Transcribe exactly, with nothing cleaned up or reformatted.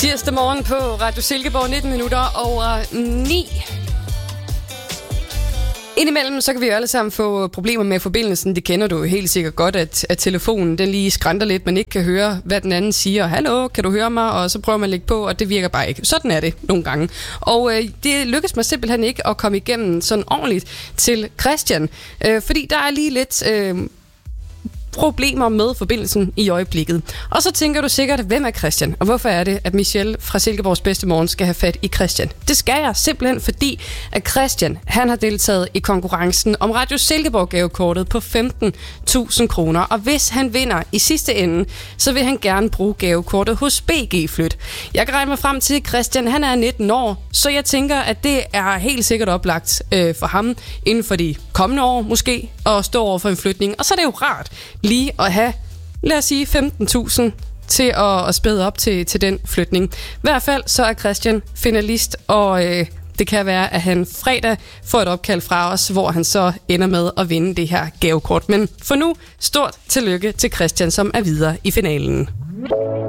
Tirsdag morgen på Radio Silkeborg, nitten minutter over ni. Indimellem så kan vi jo alle sammen få problemer med forbindelsen. Det kender du jo helt sikkert godt, at, at telefonen den lige skrænter lidt, man ikke kan høre, hvad den anden siger. Hallo, kan du høre mig? Og så prøver man at lægge på, og det virker bare ikke. Sådan er det nogle gange. Og øh, det lykkedes mig simpelthen ikke at komme igennem sådan ordentligt til Christian. Øh, fordi der er lige lidt... Øh, problemer med forbindelsen i øjeblikket. Og så tænker du sikkert, hvem er Christian? Og hvorfor er det, at Michelle fra Silkeborgs Bedste Morgen skal have fat i Christian? Det skal jeg simpelthen, fordi at Christian, han har deltaget i konkurrencen om Radio Silkeborg gavekortet på femten tusind kroner. Og hvis han vinder i sidste ende, så vil han gerne bruge gavekortet hos B G Flyt. Jeg kan regne mig frem til, at Christian, han er nitten år, så jeg tænker, at det er helt sikkert oplagt øh, for ham inden for de kommende år måske, at stå over for en flytning. Og så er det jo rart lige at have, lad os sige, femten tusind til at, at spæde op til, til den flytning. I hvert fald så er Christian finalist, og øh, det kan være, at han fredag får et opkald fra os, hvor han så ender med at vinde det her gavekort. Men for nu, stort tillykke til Christian, som er videre i finalen.